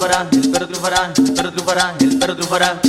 triunfará, el perro triunfará, el perro triunfará, el perro triunfará.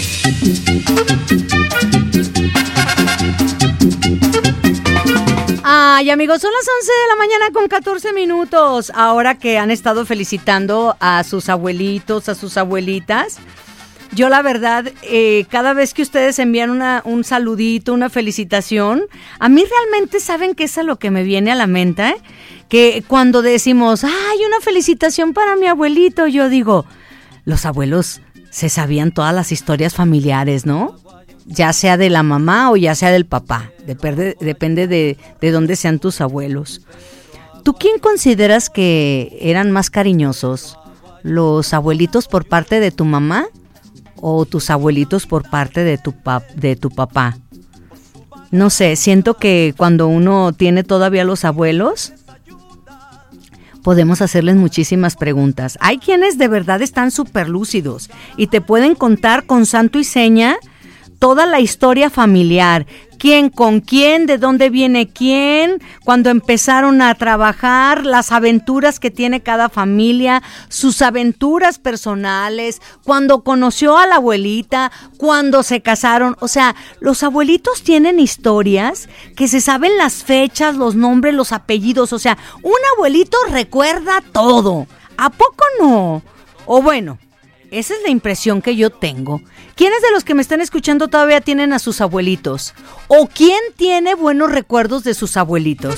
Ay, amigos, son las 11 de la mañana con 14 minutos. Ahora que han estado felicitando a sus abuelitos, a sus abuelitas, yo la verdad, cada vez que ustedes envían un saludito, una felicitación, a mí realmente saben que es a lo que me viene a la mente, ¿eh? Que cuando decimos, ay, una felicitación para mi abuelito, yo digo, los abuelos se sabían todas las historias familiares, ¿no? Ya sea de la mamá o ya sea del papá, depende de dónde sean tus abuelos. ¿Tú quién consideras que eran más cariñosos? ¿Los abuelitos por parte de tu mamá o tus abuelitos por parte de tu papá? No sé, siento que cuando uno tiene todavía los abuelos, podemos hacerles muchísimas preguntas. Hay quienes de verdad están súper lúcidos y te pueden contar con santo y seña toda la historia familiar, quién con quién, de dónde viene quién, cuando empezaron a trabajar, las aventuras que tiene cada familia, sus aventuras personales, cuando conoció a la abuelita, cuando se casaron. O sea, los abuelitos tienen historias que se saben las fechas, los nombres, los apellidos. O sea, un abuelito recuerda todo. ¿A poco no? O bueno, esa es la impresión que yo tengo. ¿Quiénes de los que me están escuchando todavía tienen a sus abuelitos? ¿O quién tiene buenos recuerdos de sus abuelitos?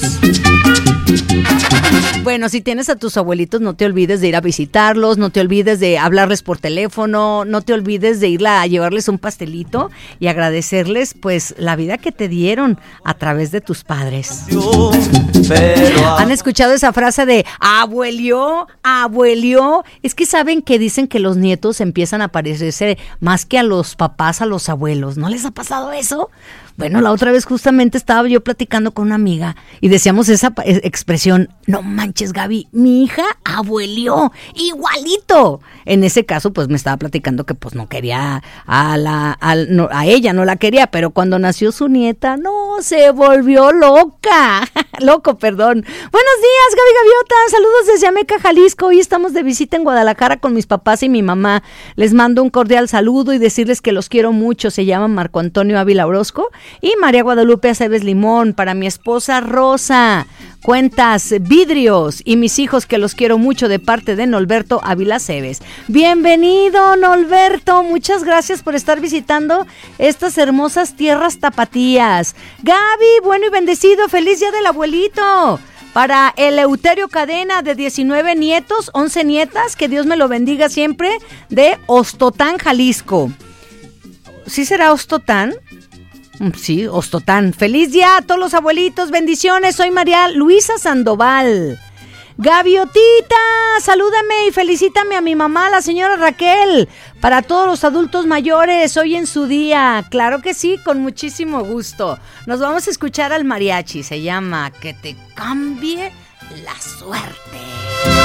Bueno, si tienes a tus abuelitos, no te olvides de ir a visitarlos, no te olvides de hablarles por teléfono, no te olvides de ir a llevarles un pastelito y agradecerles, pues, la vida que te dieron a través de tus padres. ¿Han escuchado esa frase de abuelió, abuelió? Es que saben que dicen que los nietos empiezan a parecerse más que a los papás, a los abuelos. ¿No les ha pasado eso? Bueno, la otra vez justamente estaba yo platicando con una amiga y decíamos esa expresión, no manches, Gaby, mi hija abuelió, igualito. En ese caso, pues me estaba platicando que pues no quería a ella, no la quería, pero cuando nació su nieta, no, se volvió loca, loco, perdón. Buenos días, Gaby Gaviota, saludos desde Ameca, Jalisco. Hoy estamos de visita en Guadalajara con mis papás y mi mamá. Les mando un cordial saludo y decirles que los quiero mucho. Se llaman Marco Antonio Ávila Orozco y María Guadalupe Aceves Limón. Para mi esposa Rosa, cuentas vidrios, y mis hijos que los quiero mucho, de parte de Norberto Ávila Aceves. Bienvenido, Norberto, muchas gracias por estar visitando estas hermosas tierras tapatías. Gaby, bueno y bendecido, feliz día del abuelito. Para Eleuterio Cadena, de 19 nietos, 11 nietas, que Dios me lo bendiga siempre, de Ostotán, Jalisco. ¿Sí será Ostotán? Sí, Ostotán. Feliz día a todos los abuelitos, bendiciones. Soy María Luisa Sandoval. Gaviotita, salúdame y felicítame a mi mamá, la señora Raquel. Para todos los adultos mayores, hoy en su día. Claro que sí, con muchísimo gusto. Nos vamos a escuchar al mariachi, se llama Que te cambie la suerte.